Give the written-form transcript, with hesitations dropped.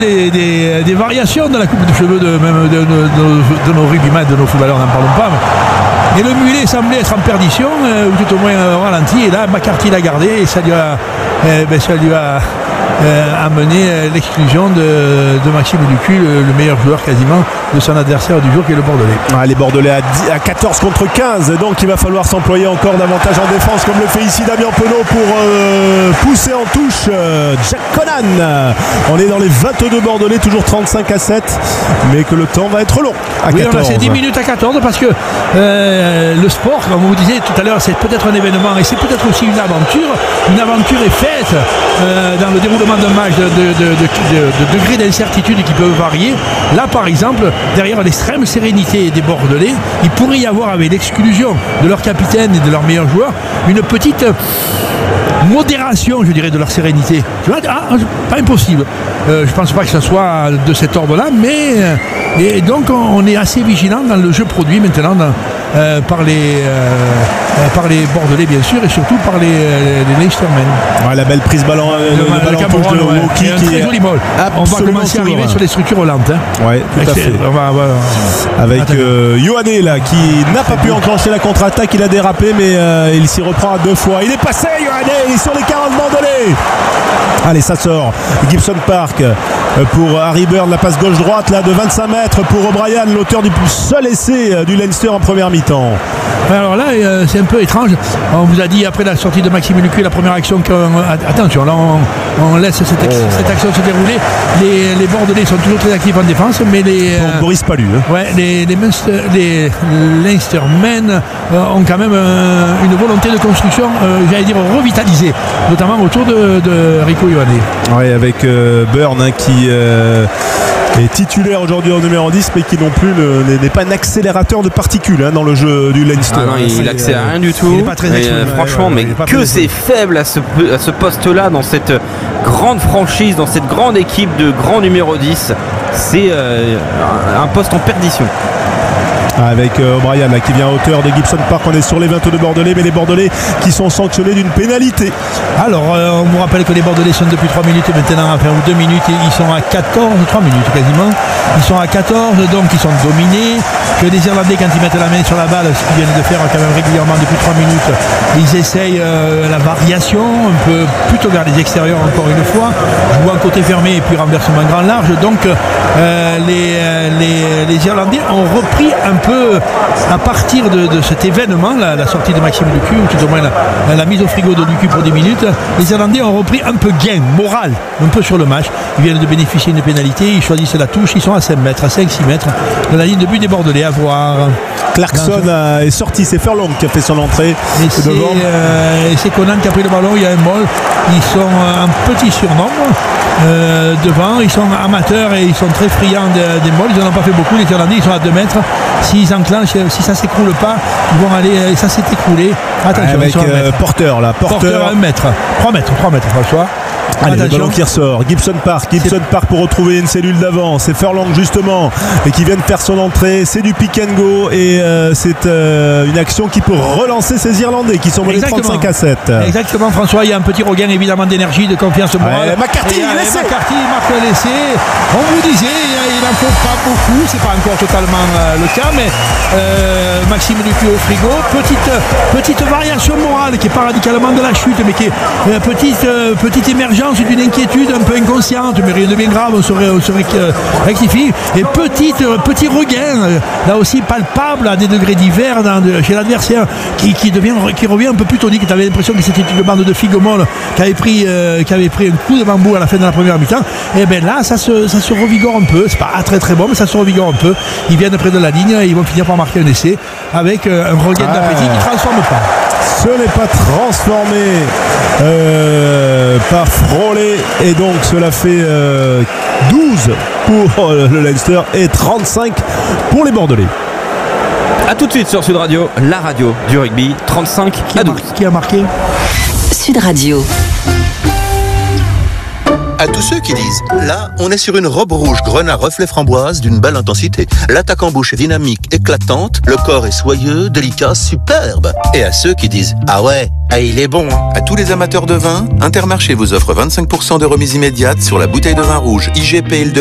des variations dans la coupe de cheveux de nos rugbyman, de nos footballeurs, n'en parlons pas. Et le mulet semblait être en perdition, ou tout au moins ralenti. Et là, McCarthy l'a gardé et ça lui a amené l'exclusion de Maxime Lucu, le meilleur joueur quasiment de son adversaire du jour qui est le Bordelais. Les Bordelais à 14 contre 15, donc il va falloir s'employer encore davantage en défense comme le fait ici Damien Penaud pour pousser en touche Jack Conan. On est dans les 22 Bordelais, toujours 35-7, mais que le temps va être long à 14. Oui, c'est 10 minutes à 14 parce que le sport, comme vous disiez tout à l'heure, c'est peut-être un événement et c'est peut-être aussi une aventure. Une aventure est faite dans le déroulement d'un match de degrés d'incertitude qui peuvent varier. Là, par exemple, derrière l'extrême sérénité des Bordelais, il pourrait y avoir, avec l'exclusion de leur capitaine et de leurs meilleurs joueurs, une petite modération, je dirais, de leur sérénité. Tu vois, pas impossible. Je pense pas que ce soit de cet ordre-là, mais et donc on est assez vigilant dans le jeu produit maintenant par les Bordelais bien sûr et surtout par les Leinstermen. La belle prise ballon, le ballon touche de Woki qui est un très joli ball. On va commencer à arriver sur les structures lentes. Oui, tout à fait. Avec Ioane là qui n'a pas pu enclencher la contre-attaque, il a dérapé mais il s'y reprend à 2 fois. Il est passé Ioane, il est sur les 40 Bordelais. Allez, ça sort. Gibson Park pour Harry Bird, la passe gauche-droite là de 25 mètres pour O'Brien, l'auteur du seul essai du Leinster en première mi-temps. Alors là, c'est un peu étrange. On vous a dit après la sortie de Maxime Lucu, la première action attention, là on laisse cette action se dérouler. Les Bordelais sont toujours très actifs en défense, mais Boris Palu. Les Leinstermen ont quand même une volonté de construction, j'allais dire revitalisée, notamment autour de Rico Ioane. Oui, avec Byrne qui est titulaire aujourd'hui en numéro 10 mais qui non plus n'est pas un accélérateur de particules dans le jeu du Leinster. Non, il accélère rien du tout. Il n'est pas très franchement, mais que c'est faible à ce poste-là dans cette grande franchise, dans cette grande équipe de grand numéro 10. C'est un poste en perdition. Avec O'Brien là, qui vient à hauteur de Gibson Park. On est sur les 22 Bordelais, mais les Bordelais qui sont sanctionnés d'une pénalité. Alors on vous rappelle que les Bordelais sont depuis 3 minutes et maintenant, enfin 2 minutes, ils sont à 14, 3 minutes quasiment. Ils sont à 14, donc ils sont dominés. Que les Irlandais, quand ils mettent la main sur la balle, ce qu'ils viennent de faire quand même régulièrement depuis 3 minutes, ils essayent la variation, un peu plutôt vers les extérieurs encore une fois, jouant côté fermé et puis renversement grand large. Donc les Irlandais ont repris un peu à partir de cet événement, la sortie de Maxime Lucu, ou tout au moins la mise au frigo de Lucu pour 10 minutes, les Irlandais ont repris un peu gain moral, un peu sur le match. Ils viennent de bénéficier d'une pénalité, ils choisissent la touche, ils sont à 5 mètres, à 5-6 mètres de la ligne de but des Bordelais. À voir. Clarkson est sorti, c'est Furlong qui a fait son entrée. Et c'est Conan qui a pris le ballon, il y a un ball. Ils sont un petit surnombre devant, ils sont amateurs et ils sont très friands des balles. Ils n'en ont pas fait beaucoup, les Irlandais, ils sont à 2 mètres. S'ils enclenchent, si ça s'écroule pas, ils vont aller, ça s'est écroulé. Attention, avec Porter là. Porter à 1 mètre. 3 mètres François. Allez, le ballon qui ressort. Gibson Park pour retrouver une cellule d'avant. C'est Furlong justement et qui vient de faire son entrée. C'est du pick and go et c'est une action qui peut relancer ces Irlandais qui sont menés 35-7. Exactement François, il y a un petit regain évidemment d'énergie, de confiance morale. McCarthy marque l'essai. On vous disait, il n'en faut pas beaucoup, c'est pas encore totalement le cas, mais Maxime Lucu au frigo. Petite variation morale qui est pas radicalement de la chute, mais qui est petite émergence d'une inquiétude un peu inconsciente, mais rien de bien grave, on saurait rectifier. Et petit regain, là aussi palpable à des degrés divers chez l'adversaire, qui revient un peu plus tonique. Tu avais l'impression que c'était une bande de figues-molles qui avait pris un coup de bambou à la fin de la première mi-temps. Et bien là, ça se revigore un peu. C'est pas très très bon, mais ça se revigore un peu. Ils viennent près de la ligne et ils vont finir par marquer un essai avec un regain d'appétit qui ne transforme pas. Ce n'est pas transformé par Froley et donc cela fait 12 pour le Leinster et 35 pour les Bordelais. A tout de suite sur Sud Radio, la radio du rugby, 35-12. Qui a marqué Sud Radio. À tous ceux qui disent, là, on est sur une robe rouge grenat reflet framboise d'une belle intensité. L'attaque en bouche est dynamique, éclatante, le corps est soyeux, délicat, superbe. Et à ceux qui disent, ah ouais, il est bon. À tous les amateurs de vin, Intermarché vous offre 25% de remise immédiate sur la bouteille de vin rouge IGP